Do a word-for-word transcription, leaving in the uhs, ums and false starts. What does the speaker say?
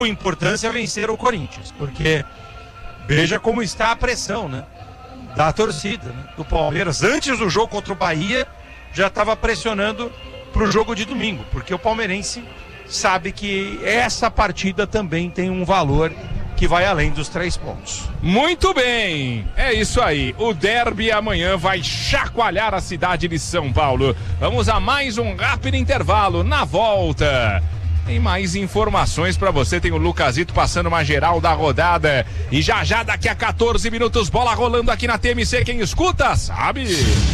importância é vencer o Corinthians, porque veja como está a pressão, né? Da torcida, né? Do Palmeiras. Antes do jogo contra o Bahia, já estava pressionando para o jogo de domingo, porque o palmeirense sabe que essa partida também tem um valor que vai além dos três pontos. Muito bem, é isso aí. O derby amanhã vai chacoalhar a cidade de São Paulo. Vamos a mais um rápido intervalo. Na volta tem mais informações pra você. Tem o Lucasito passando uma geral da rodada. E já já, daqui a quatorze minutos, bola rolando aqui na T M C. Quem escuta, sabe?